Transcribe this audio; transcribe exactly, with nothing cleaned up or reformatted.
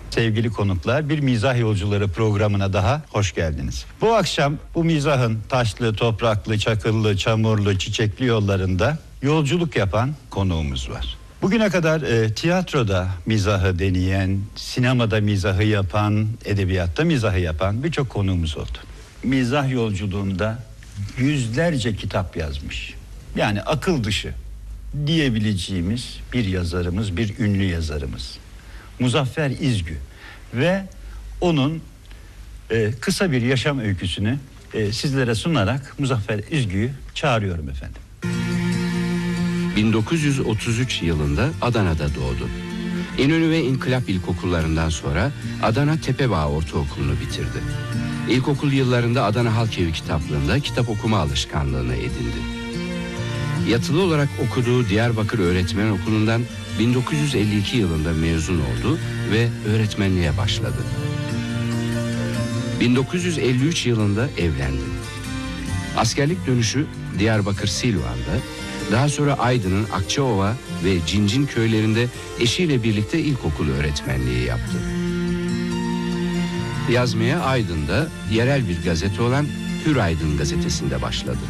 Sevgili konuklar, bir mizah yolcuları programına daha hoş geldiniz. Bu akşam bu mizahın taşlı, topraklı, çakıllı, çamurlu, çiçekli yollarında yolculuk yapan konuğumuz var. Bugüne kadar e, tiyatroda mizahı deneyen, sinemada mizahı yapan, edebiyatta mizahı yapan birçok konuğumuz oldu. Mizah yolculuğunda yüzlerce kitap yazmış. Yani akıl dışı diyebileceğimiz bir yazarımız, bir ünlü yazarımız. Muzaffer İzgü ve onun e, kısa bir yaşam öyküsünü e, sizlere sunarak Muzaffer İzgü'yü çağırıyorum efendim. bin dokuz yüz otuz üç yılında Adana'da doğdu. İnönü ve İnkılap İlkokullarından sonra Adana Tepebağ Ortaokulu'nu bitirdi. İlkokul yıllarında Adana Halkevi Kitaplığı'nda kitap okuma alışkanlığını edindi. Yatılı olarak okuduğu Diyarbakır Öğretmen Okulu'ndan bin dokuz yüz elli iki yılında mezun oldu ve öğretmenliğe başladı. bin dokuz yüz elli üç yılında evlendi. Askerlik dönüşü Diyarbakır Silvan'da, daha sonra Aydın'ın Akçaova ve Cincin köylerinde eşiyle birlikte ilkokul öğretmenliği yaptı. Yazmaya Aydın'da yerel bir gazete olan Hür Aydın gazetesinde başladı.